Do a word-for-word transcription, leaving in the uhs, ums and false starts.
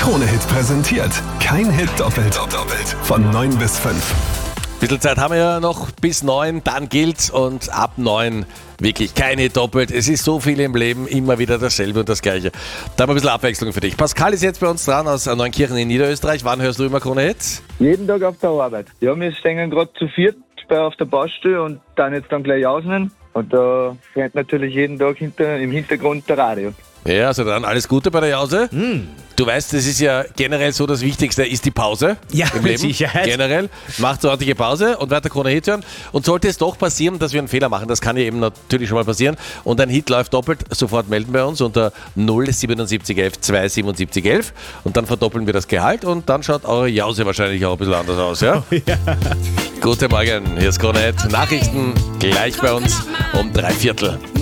Krone-Hit präsentiert. Kein Hit doppelt. doppelt. Von neun bis fünf. Bisschen Zeit haben wir ja noch bis neun, dann gilt's und ab neun wirklich kein Hit doppelt. Es ist so viel im Leben, immer wieder dasselbe und das Gleiche. Da haben wir ein bisschen Abwechslung für dich. Pascal ist jetzt bei uns dran aus Neunkirchen in Niederösterreich. Wann hörst du immer Krone-Hit? Jeden Tag auf der Arbeit. Ja, wir stehen gerade zu viert bei auf der Baustelle und dann jetzt dann gleich ausnehmen. Und da brennt natürlich jeden Tag hinter, im Hintergrund der Radio. Ja, also dann alles Gute bei der Jause. Mm. Du weißt, das ist ja generell so, das Wichtigste ist die Pause Ja, im mit Leben. Sicherheit. Generell macht so ordentliche Pause und weiter Krone-Hit hören. Und sollte es doch passieren, dass wir einen Fehler machen, das kann ja eben natürlich schon mal passieren, und ein Hit läuft doppelt, sofort melden bei uns unter null siebenundsiebzig elf zweihundertsiebenundsiebzig elf und dann verdoppeln wir das Gehalt und dann schaut eure Jause wahrscheinlich auch ein bisschen anders aus. Ja? Oh, ja. Guten Morgen, hier ist Krone-Hit. Nachrichten gleich bei uns um drei Viertel.